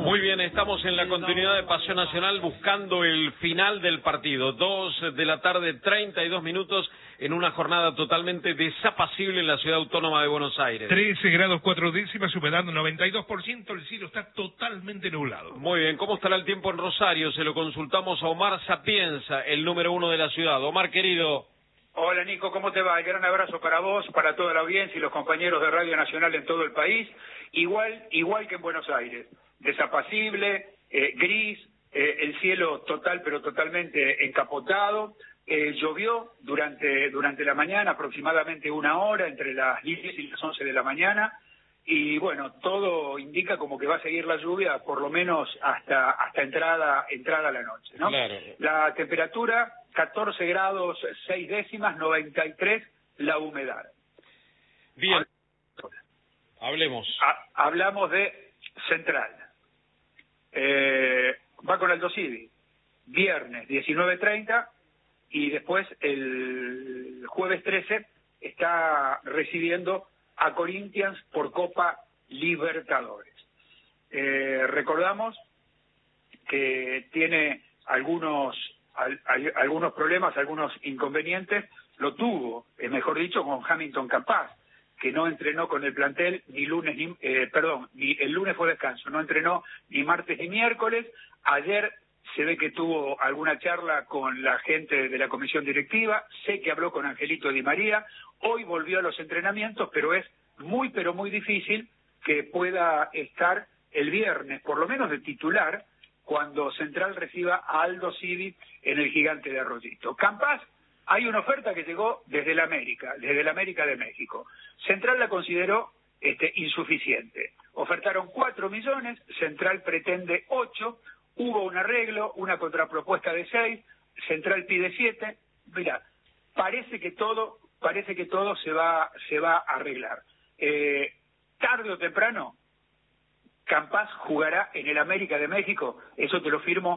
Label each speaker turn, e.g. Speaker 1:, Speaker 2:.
Speaker 1: Muy bien, estamos en la continuidad de Pasión Nacional buscando el final del partido. 2 de la tarde, 32 minutos, en una jornada totalmente desapacible en la ciudad autónoma de Buenos Aires.
Speaker 2: 13 grados 4 décimas, humedad 92%, el cielo está totalmente nublado.
Speaker 1: Muy bien, ¿cómo estará el tiempo en Rosario? Se lo consultamos a Omar Sapienza, el número 1 de la ciudad. Omar, querido.
Speaker 3: Hola Nico, ¿cómo te va? Gran abrazo para vos, para toda la audiencia y los compañeros de Radio Nacional en todo el país. Igual que en Buenos Aires. Desapacible, gris, el cielo total pero totalmente encapotado. Llovió durante la mañana, aproximadamente una hora, entre las 10 y las 11 de la mañana. Y bueno, todo indica como que va a seguir la lluvia por lo menos hasta entrada a la noche, ¿no?
Speaker 1: Claro.
Speaker 3: La temperatura, 14 grados 6 décimas, 93 la humedad.
Speaker 1: Bien, hablemos.
Speaker 3: Hablamos de Central. Va con Aldo Civi, viernes 19:30 y después el jueves 13 está recibiendo a Corinthians por Copa Libertadores. Recordamos que tiene algunos problemas, algunos inconvenientes, lo tuvo, mejor dicho, con Hamilton Campas, que no entrenó con el plantel ni el lunes fue descanso, no entrenó ni martes ni miércoles. Ayer se ve que tuvo alguna charla con la gente de la comisión directiva, sé que habló con Angelito Di María, hoy volvió a los entrenamientos, pero es muy difícil que pueda estar el viernes, por lo menos de titular, cuando Central reciba a Aldo Civi en el Gigante de Arroyito. Campas, hay una oferta que llegó desde el América de México. Central la consideró insuficiente. Ofertaron 4 millones, Central pretende 8, hubo un arreglo, una contrapropuesta de 6, Central pide 7. Mira, parece que todo se va a arreglar. Tarde o temprano, Campas jugará en el América de México, eso te lo firmo